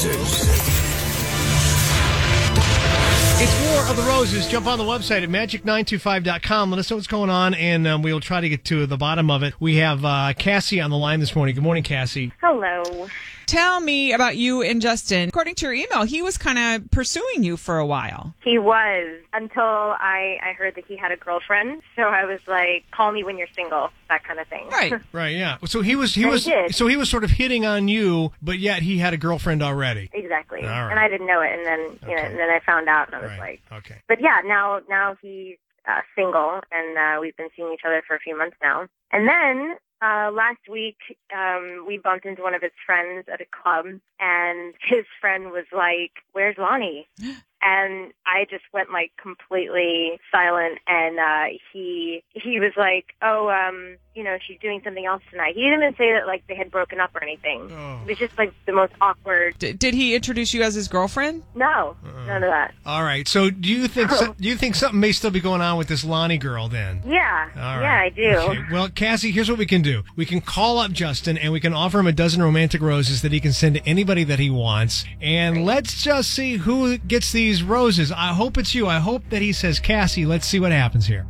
Roses. It's War of the Roses. Jump on the website at magic925.com. Let us know what's going on, and we'll try to get to the bottom of it. We have Cassie on the line this morning. Good morning, Cassie. Hello. Tell me about you and Justin. According to your email, he was kind of pursuing you for a while. He was, until I heard that he had a girlfriend. So I was like, call me when you're single, that kind of thing. Right. Right, yeah. So he was sort of hitting on you, but yet he had a girlfriend already. Exactly. All right. And I didn't know it, and then and then I found out, and I was like, okay. But yeah, now he's single, and we've been seeing each other for a few months now. And then last week, we bumped into one of his friends at a club, and his friend was like, "Where's Lonnie?" And I just went like completely silent, and he was like, "Oh, she's doing something else tonight." He didn't even say that like they had broken up or anything. Oh. It was just like the most awkward. Did he introduce you as his girlfriend? No, none of that. All right. So do you think something may still be going on with this Lonnie girl then? Yeah. All right. Yeah, I do. Okay. Well, Cassie, here's what we can do. We can call up Justin, and we can offer him a dozen romantic roses that he can send to anybody that he wants. And let's just see who gets these roses. I hope it's you. I hope that he says Cassie. Let's see what happens here.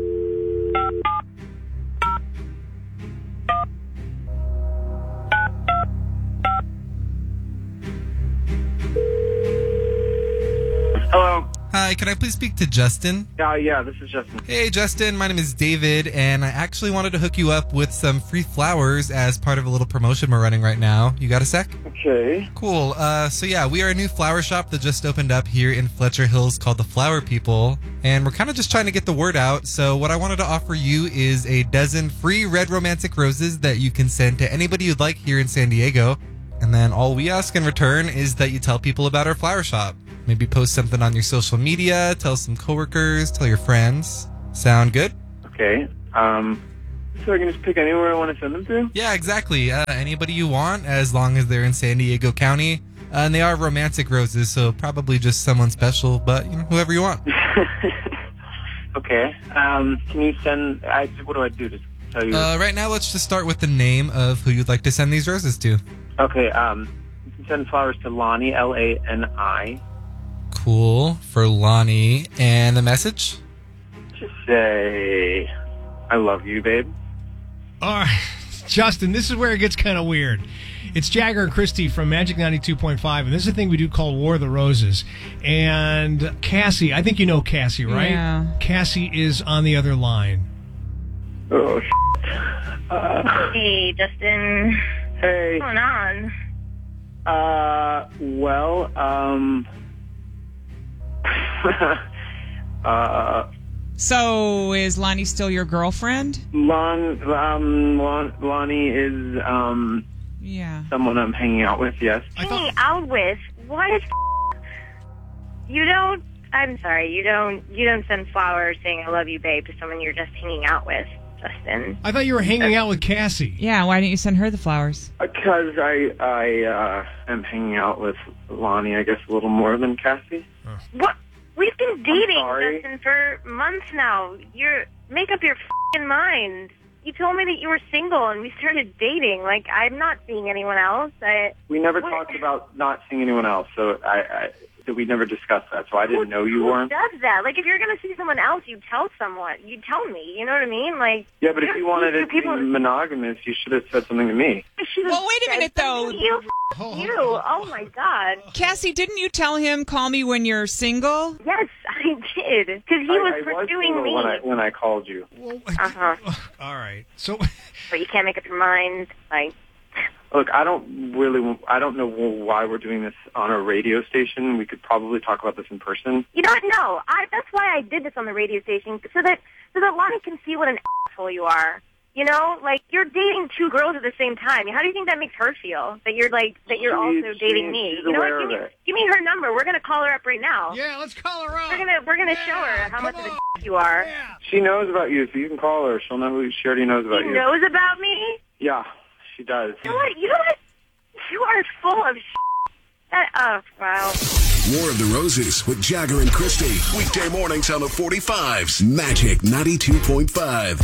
Hello. Hi, can I please speak to Justin? Yeah, this is Justin. Hey, Justin, my name is David, and I actually wanted to hook you up with some free flowers as part of a little promotion we're running right now. You got a sec? Okay. Cool. So yeah, we are a new flower shop that just opened up here in Fletcher Hills called The Flower People, and we're kind of just trying to get the word out. So what I wanted to offer you is a dozen free red romantic roses that you can send to anybody you'd like here in San Diego. And then all we ask in return is that you tell people about our flower shop. Maybe post something on your social media, tell some coworkers, tell your friends. Sound good? Okay. So I can just pick anywhere I want to send them to? Yeah, exactly. Anybody you want, as long as they're in San Diego County. And they are romantic roses, so probably just someone special, but whoever you want. Okay. Can you send... what do I do to tell you? Right now, let's just start with the name of who you'd like to send these roses to. Okay, you can send flowers to Lonnie, Lani. Cool. For Lonnie. And the message? Just say, I love you, babe. All right. Justin, this is where it gets kind of weird. It's Jagger and Christy from Magic 92.5, and this is a thing we do called War of the Roses. And Cassie, I think you know Cassie, right? Yeah. Cassie is on the other line. Oh, Hey, Justin. Hey. What's going on? So is Lonnie still your girlfriend? Lonnie is, Yeah. someone I'm hanging out with, yes. Hanging out with? What? You don't... I'm sorry, you don't send flowers saying I love you, babe, to someone you're just hanging out with, Justin. I thought you were hanging out with Cassie. Yeah, why didn't you send her the flowers? Because I am hanging out with Lonnie, I guess, a little more than Cassie. What? We've been dating, sorry. Justin, for months now. Make up your f***ing mind. You told me that you were single, and we started dating. Like, I'm not seeing anyone else. We never talked about not seeing anyone else, so we never discussed that, so I didn't know you weren't. Who does that? Like, if you're going to see someone else, you tell someone. You tell me. You know what I mean? Like, Yeah, but if you wanted it to be monogamous, you should have said something to me. Well, wait a minute, though. You. Oh, my God. Cassie, didn't you tell him, call me when you're single? Yes, I did. Because he was pursuing me. When I called you. Uh-huh. All right. So, But you can't make up your mind. Like, Look, I don't know why we're doing this on a radio station. We could probably talk about this in person. you don't know. That's why I did this on the radio station, so that Lonnie can see what an asshole you are. You know, like, you're dating two girls at the same time. How do you think that makes her feel? That you're also dating me. She's You know aware what? of it. Give me her number. We're gonna call her up right now. yeah, let's call her up. We're gonna show her how much of a you are. Yeah. She knows about you, so you can call her. She'll know who. She already knows about She you. knows about me. Yeah, she does. You know what? You are full of wow. War of the Roses with Jagger and Christy. Weekday mornings on the 45s. Magic 92.5.